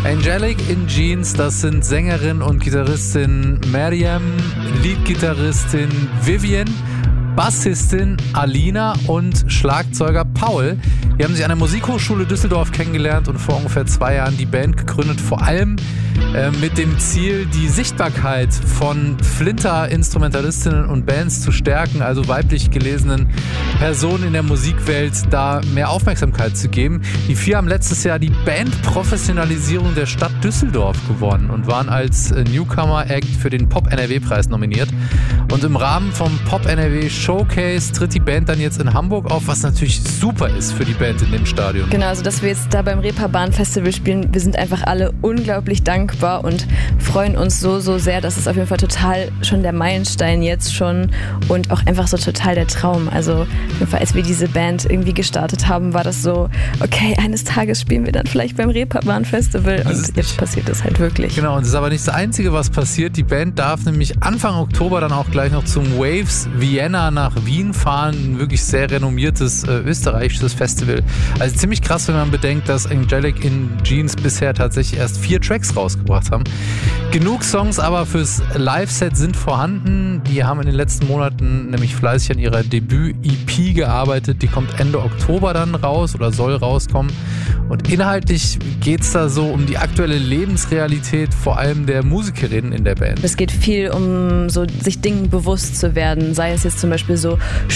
Angelic in Jeans, das sind Sängerin und Gitarristin Maryam, Leadgitarristin Vivian, Bassistin Alina und Schlagzeuger Paul. Die haben sich an der Musikhochschule Düsseldorf kennengelernt und vor ungefähr 2 Jahren die Band gegründet, vor allem mit dem Ziel, die Sichtbarkeit von Flinter-Instrumentalistinnen und Bands zu stärken, also weiblich gelesenen Personen in der Musikwelt da mehr Aufmerksamkeit zu geben. Die 4 haben letztes Jahr die Bandprofessionalisierung der Stadt Düsseldorf gewonnen und waren als Newcomer-Act für den Pop-NRW-Preis nominiert. Und im Rahmen vom Pop-NRW Showcase tritt die Band dann jetzt in Hamburg auf, was natürlich super ist für die Band in dem Stadion. Genau, also dass wir jetzt da beim Reeperbahn Festival spielen, wir sind einfach alle unglaublich dankbar und freuen uns so sehr. Das ist auf jeden Fall total schon der Meilenstein jetzt schon und auch einfach so total der Traum. Also auf jeden Fall, als wir diese Band irgendwie gestartet haben, war das so, okay, eines Tages spielen wir dann vielleicht beim Reeperbahn Festival und jetzt passiert das halt wirklich. Genau, und es ist aber nicht das Einzige, was passiert. Die Band darf nämlich Anfang Oktober dann auch gleich noch zum Waves Vienna nach Wien fahren. Ein wirklich sehr renommiertes österreichisches Festival. Also ziemlich krass, wenn man bedenkt, dass Angelic in Jeans bisher tatsächlich erst 4 Tracks rausgebracht haben. Genug Songs aber fürs Live-Set sind vorhanden. Die haben in den letzten Monaten nämlich fleißig an ihrer Debüt-EP gearbeitet. Die kommt Ende Oktober dann raus oder soll rauskommen. Und inhaltlich geht es da so um die aktuelle Lebensrealität, vor allem der Musikerinnen in der Band. Es geht viel um so sich Dingen bewusst zu werden, sei es jetzt zum Beispiel so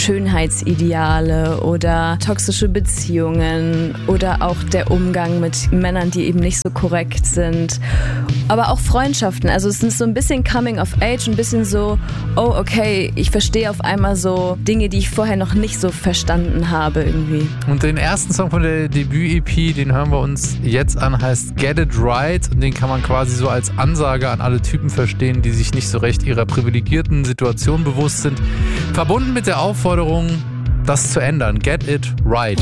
Schönheitsideale oder toxische Beziehungen oder auch der Umgang mit Männern, die eben nicht so korrekt sind. Aber auch Freundschaften, also es ist so ein bisschen Coming of Age, ein bisschen so, oh okay, ich verstehe auf einmal so Dinge, die ich vorher noch nicht so verstanden habe irgendwie. Und den ersten Song von der Debüt-EP, den hören wir uns jetzt an, heißt Get It Right und den kann man quasi so als Ansage an alle Typen verstehen, die sich nicht so recht ihrer privilegierten Situation bewusst sind. Verbunden mit der Aufforderung, das zu ändern. Get It Right.